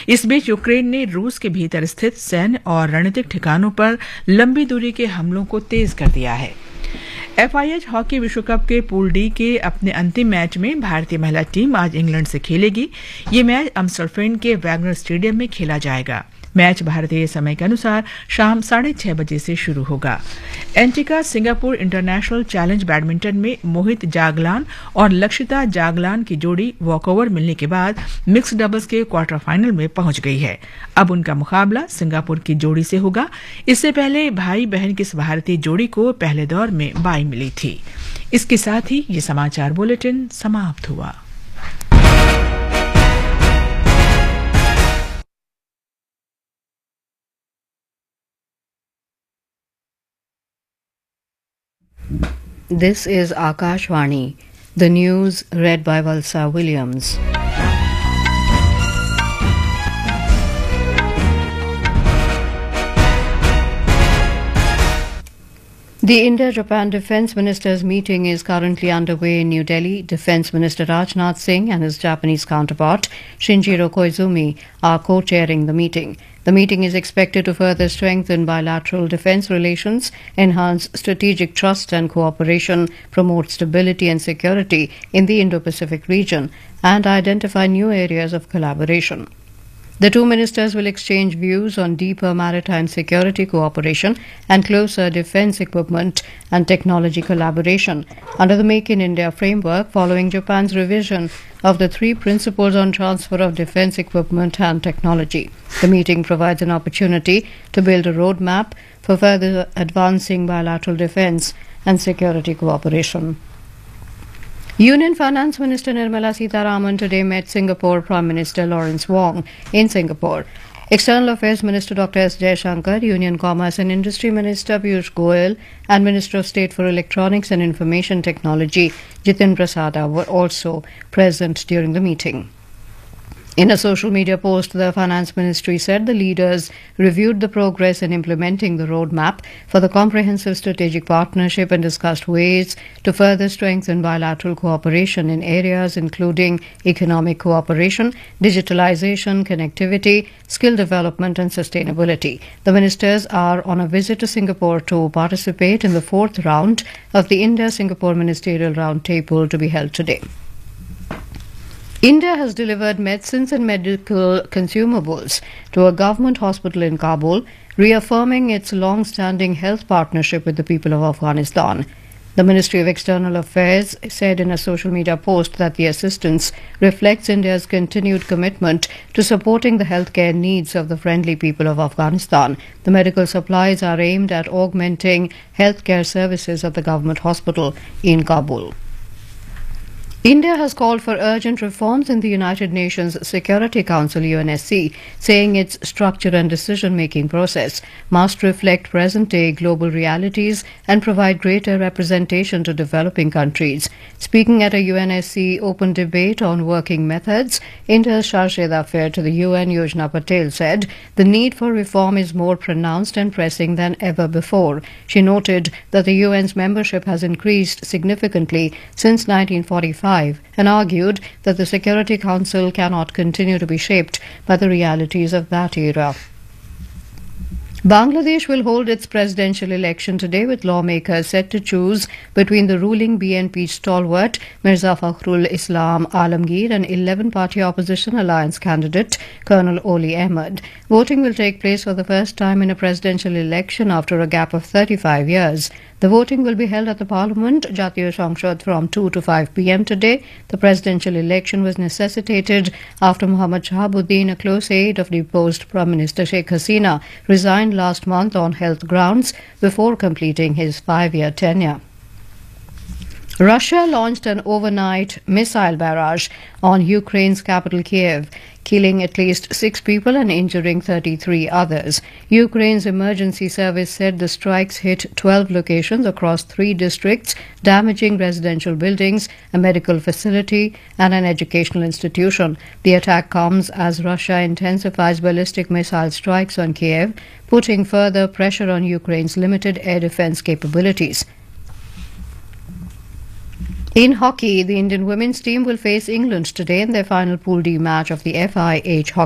इस बीच यूक्रेन ने रूस के भीतर स्थित सैन्य और रणनीतिक ठिकानों पर लंबी दूरी के हमलों को तेज कर दिया है। FIH हॉकी विश्व कप के पूल डी के अपने अंतिम मैच में भारतीय महिला टीम आज इंग्लैंड से खेलेगी। ये मैच अम्स्टरफेन के वैगनर स्टेडियम में खेला जाएगा। मैच भारतीय समय के अनुसार शाम 6:30 बजे से शुरू होगा। एंटिका सिंगापुर इंटरनेशनल चैलेंज बैडमिंटन में मोहित जागलान और लक्षिता जागलान की जोड़ी वॉकओवर मिलने के बाद मिक्स्ड डबल्स के क्वार्टर फाइनल में पहुंच गई है। अब उनका मुकाबला सिंगापुर की जोड़ी से होगा। इससे पहले भाई बहन की इस भारतीय जोड़ी को पहले दौर में बाई मिली थी। इसके साथ ही ये समाचार बुलेटिन समाप्त हुआ। This is Akashvani. The news read by Valsa Williams. The India-Japan Defence Ministers' meeting is currently underway in New Delhi. Defence Minister Rajnath Singh and his Japanese counterpart, Shinjiro Koizumi, are co-chairing the meeting. The meeting is expected to further strengthen bilateral defence relations, enhance strategic trust and cooperation, promote stability and security in the Indo-Pacific region, and identify new areas of collaboration. The two ministers will exchange views on deeper maritime security cooperation and closer defence equipment and technology collaboration under the Make in India framework following Japan's revision of the 3 principles on transfer of defence equipment and technology. The meeting provides an opportunity to build a roadmap for further advancing bilateral defence and security cooperation. Union Finance Minister Nirmala Sitharaman today met Singapore Prime Minister Lawrence Wong in Singapore. External Affairs Minister Dr. S. Jaishankar, Union Commerce and Industry Minister Piyush Goyal and Minister of State for Electronics and Information Technology Jitin Prasada were also present during the meeting. In a social media post, the Finance Ministry said the leaders reviewed the progress in implementing the roadmap for the comprehensive strategic partnership and discussed ways to further strengthen bilateral cooperation in areas including economic cooperation, digitalization, connectivity, skill development and sustainability. The ministers are on a visit to Singapore to participate in the 4th round of the India-Singapore Ministerial Roundtable to be held today. India has delivered medicines and medical consumables to a government hospital in Kabul, reaffirming its long-standing health partnership with the people of Afghanistan. The Ministry of External Affairs said in a social media post that the assistance reflects India's continued commitment to supporting the healthcare needs of the friendly people of Afghanistan. The medical supplies are aimed at augmenting healthcare services at the government hospital in Kabul. India has called for urgent reforms in the United Nations Security Council UNSC, saying its structure and decision-making process must reflect present-day global realities and provide greater representation to developing countries. Speaking at a UNSC open debate on working methods, India's Chargé d'Affaires to the UN, Yojana Patel, said the need for reform is more pronounced and pressing than ever before. She noted that the UN's membership has increased significantly since 1945 and argued that the Security Council cannot continue to be shaped by the realities of that era. Bangladesh will hold its presidential election today with lawmakers set to choose between the ruling BNP stalwart Mirza Fakhrul Islam Alamgir and 11-party opposition alliance candidate Colonel Oli Ahmed. Voting will take place for the first time in a presidential election after a gap of 35 years. The voting will be held at the Parliament, Jatiya Sangshad, from 2 to 5 p.m. today. The presidential election was necessitated after Muhammad Shahabuddin, a close aide of deposed Prime Minister Sheikh Hasina, resigned last month on health grounds before completing his 5-year tenure. Russia launched an overnight missile barrage on Ukraine's capital Kiev, killing at least 6 people and injuring 33 others. Ukraine's emergency service said the strikes hit 12 locations across 3 districts, damaging residential buildings, a medical facility, and an educational institution. The attack comes as Russia intensifies ballistic missile strikes on Kiev, putting further pressure on Ukraine's limited air defense capabilities. In hockey, the Indian women's team will face England today in their final Pool D match of the FIH Hockey